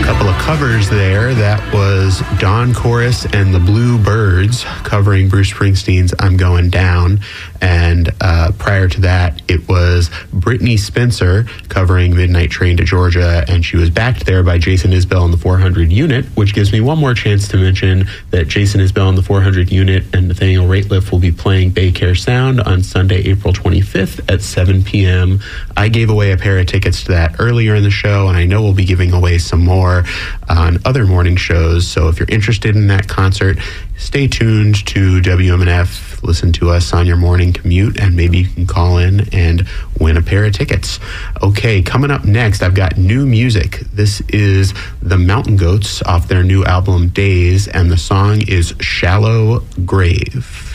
Couple of covers there. That was Don Chorus and the Blue Birds covering Bruce Springsteen's I'm Going Down. And prior to that, it was Brittany Spencer covering Midnight Train to Georgia, and she was backed there by Jason Isbell and the 400 Unit, which gives me one more chance to mention that Jason Isbell and the 400 Unit and Nathaniel Rateliff will be playing Bay Care Sound on Sunday, April 25th at 7 p.m. I gave away a pair of tickets to that earlier in the show, and I know we'll be giving away some more on other morning shows. So if you're interested in that concert, stay tuned to WMNF, listen to us on your morning commute, and maybe you can call in and win a pair of tickets. Okay, coming up next, I've got new music. This is the Mountain Goats off their new album Days, and the song is Shallow Grave.